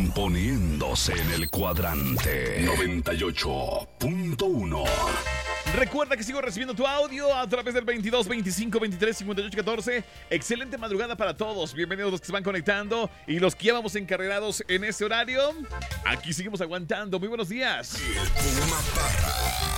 poniéndose en el cuadrante 98.1. Recuerda que sigo recibiendo tu audio a través del 22 25 23 58 14. Excelente madrugada para todos. Bienvenidos los que se van conectando y los que ya vamos encarrerados en este horario. Aquí seguimos aguantando. Muy buenos días. El Puma Parra.